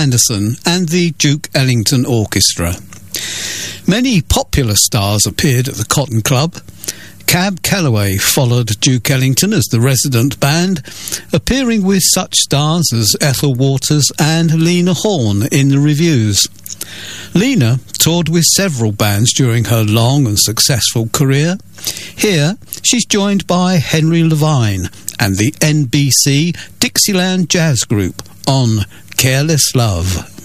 Anderson and the Duke Ellington Orchestra. Many popular stars appeared at the Cotton Club. Cab Calloway followed Duke Ellington as the resident band, appearing with such stars as Ethel Waters and Lena Horne in the reviews. Lena toured with several bands during her long and successful career. Here, she's joined by Henry Levine and the NBC Dixieland Jazz Group on Careless Love.